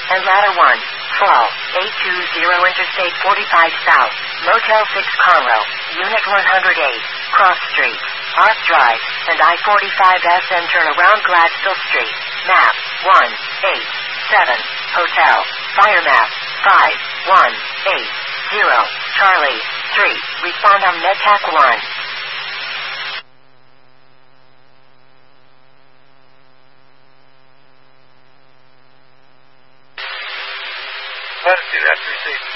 and ladder 1. Fall, 820 Interstate 45 South, Motel 6 Conroe, Unit 108, Cross Street, Arc Drive, and I-45S and turn around Gladsville Street. Map, 187, Hotel, Fire Map, 5180, Charlie, 3, respond on MedTac 1. Latitude after safety.